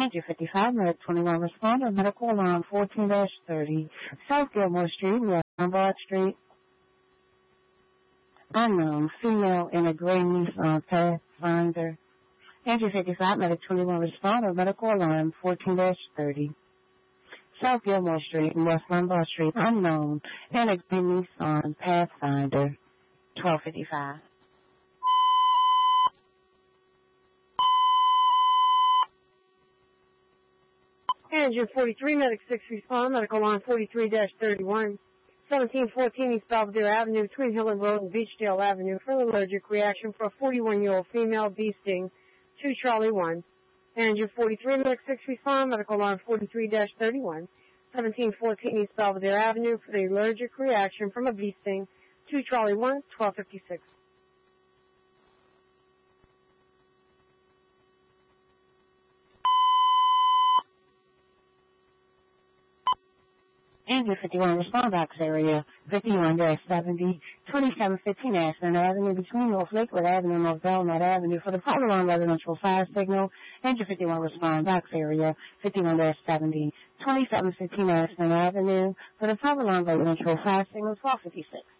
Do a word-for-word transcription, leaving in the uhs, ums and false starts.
Andrew fifty-five, Medic twenty-one responder, medical alarm fourteen dash thirty, South Gilmore Street, West Lombard Street. Unknown, female in a gray Nissan Pathfinder. Andrew fifty-five, Medic twenty-one responder, medical alarm fourteen dash thirty, South Gilmore Street and West Lombard Street. Unknown, in a gray Nissan Pathfinder. twelve fifty-five. Andrew forty-three, Medic six respond, medical line forty-three dash thirty-one, seventeen fourteen East Belvedere Avenue, between Hill and Road and Beachdale Avenue, for an allergic reaction for a forty-one-year-old female bee sting, two Charlie one. Andrew forty-three, Medic six respond, medical line forty-three dash thirty-one, seventeen fourteen East Belvedere Avenue, for the allergic reaction from a bee sting, two Charlie one, twelve fifty-six. Andrew fifty-one, respond box area, fifty-one dash seventy, twenty-seven fifteen Ashland Avenue, between North Lakewood Avenue and North Belmont Avenue, for the Power Line residential fire signal. Andrew fifty-one, respond box area, fifty-one dash seventy, twenty-seven fifteen Ashland Avenue, for the Power Line residential fire signal, twelve fifty-six.